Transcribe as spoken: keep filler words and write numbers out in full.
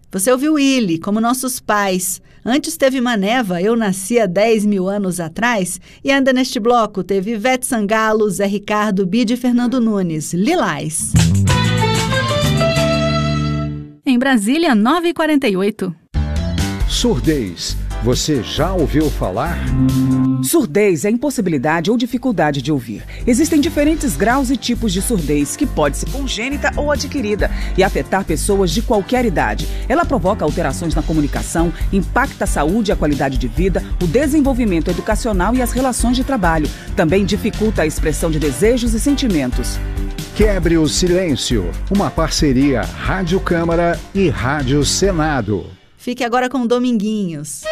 Você ouviu Willy, Como Nossos Pais. Antes teve Maneva, Eu Nasci há dez mil anos atrás. E ainda neste bloco teve Ivete Sangalo, Zé Ricardo, Bide e Fernando Nunes, Lilás. Em Brasília, nove e quarenta e oito. Surdez. Você já ouviu falar? Surdez é impossibilidade ou dificuldade de ouvir. Existem diferentes graus e tipos de surdez, que pode ser congênita ou adquirida e afetar pessoas de qualquer idade. Ela provoca alterações na comunicação, impacta a saúde e a qualidade de vida, o desenvolvimento educacional e as relações de trabalho. Também dificulta a expressão de desejos e sentimentos. Quebre o Silêncio, uma parceria Rádio Câmara e Rádio Senado. Fique agora com Dominguinhos.